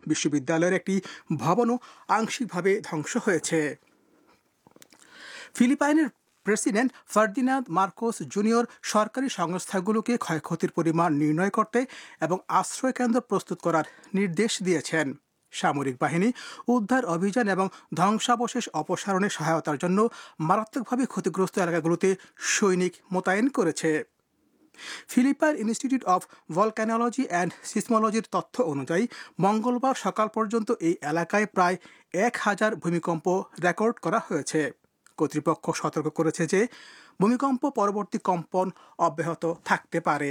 বিশ্ববিদ্যালয়ের একটি ভবনও আংশিকভাবে ধ্বংস হয়েছে। ফিলিপাইনের প্রেসিডেন্ট ফার্দিনান্দ মার্কোস জুনিয়র সরকারি সংস্থাগুলোকে ক্ষয়ক্ষতির পরিমাণ নির্ণয় করতে এবং আশ্রয় কেন্দ্র প্রস্তুত করার নির্দেশ দিয়েছেন। সামরিক বাহিনী উদ্ধার অভিযান এবং ধ্বংসাবশেষ অপসারণে সহায়তার জন্য মারাত্মকভাবে ক্ষতিগ্রস্ত এলাকাগুলোতে সৈনিক মোতায়েন করেছে। Philippine institute of volcanology and সিসমোলজির তথ্য অনুযায়ী মঙ্গলবার সকাল পর্যন্ত এই এলাকায় প্রায় 1000 ভূমিকম্প রেকর্ড করা হয়েছে। কর্তৃপক্ষ সতর্ক করেছে যে ভূমিকম্প পরবর্তী কম্পন অব্যাহত থাকতে পারে।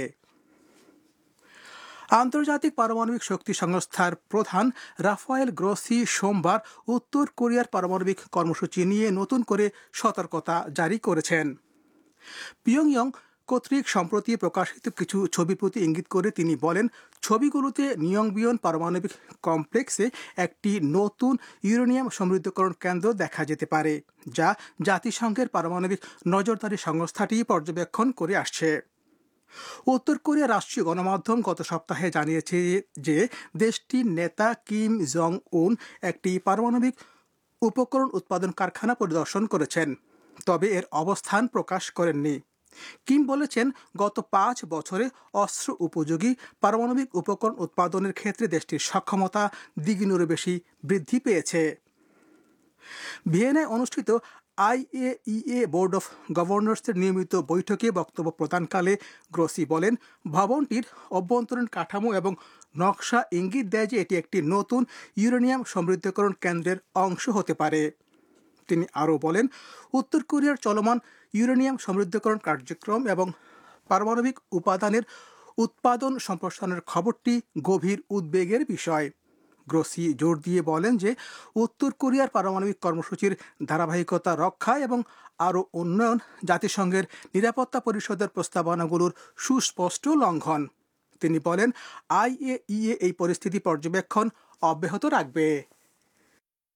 আন্তর্জাতিক পারমাণবিক শক্তি সংস্থার প্রধান রাফায়েল গ্রোসি সোমবার উত্তর কোরিয়ার পারমাণবিক কর্মসূচি নিয়ে নতুন করে সতর্কতা জারি করেছেন। পিয়ংইয়ং কর্তৃক সম্প্রতি প্রকাশিত কিছু ছবির প্রতি ইঙ্গিত করে তিনি বলেন, ছবিগুলোতে নিয়ংবিয়ন পারমাণবিক কমপ্লেক্সে একটি নতুন ইউরেনিয়াম সমৃদ্ধকরণ কেন্দ্র দেখা যেতে পারে, যা জাতিসংঘের পারমাণবিক নজরদারি সংস্থাটি পর্যবেক্ষণ করে আসছে। উত্তর কোরিয়ার রাষ্ট্রীয় গণমাধ্যম গত সপ্তাহে জানিয়েছে যে দেশটির নেতা কিম জং উন একটি পারমাণবিক উপকরণ উৎপাদন কারখানা পরিদর্শন করেছেন, তবে এর অবস্থান প্রকাশ করেননি। কিম বলেছেন, গত 5 বছরে অস্ত্র উপযোগী পারমাণবিক উপকরণ উৎপাদনের ক্ষেত্রে দেশটির সক্ষমতা দ্বিগুণেরও বেশি বৃদ্ধি পেয়েছে। ভিয়েনায় অনুষ্ঠিত IAEA বোর্ড অফ গভর্নর্সের নিয়মিত বৈঠকে বক্তব্য প্রদানকালে গ্রোসি বলেন, ভবনটির অভ্যন্তরীণ কাঠামো এবং নকশা ইঙ্গিত দেয় যে এটি একটি নতুন ইউরেনিয়াম সমৃদ্ধকরণ কেন্দ্রের অংশ হতে পারে। তিনি আরও বলেন, উত্তর কোরিয়ার চলমান ইউরেনিয়াম সমৃদ্ধকরণ কার্যক্রম এবং পারমাণবিক উপাদানের উৎপাদন সম্প্রসারণের খবরটি গভীর উদ্বেগের বিষয়। গ্রোসি জোর দিয়ে বলেন যে উত্তর কোরিয়ার পারমাণবিক কর্মসূচির ধারাবাহিকতা রক্ষা এবং আরও উন্নয়ন জাতিসংঘের নিরাপত্তা পরিষদের প্রস্তাবনাগুলোর সুস্পষ্ট লঙ্ঘন। তিনি বলেন, IAEA এই পরিস্থিতি পর্যবেক্ষণ অব্যাহত রাখবে।